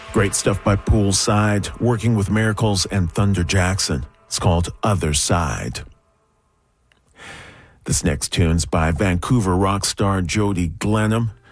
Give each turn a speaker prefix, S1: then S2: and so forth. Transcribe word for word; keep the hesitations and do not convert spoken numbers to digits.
S1: Great stuff by Poolside, working with Miracles and Thunder Jackson. It's called Other Side. This next tune's by Vancouver rock star Jody Glenham.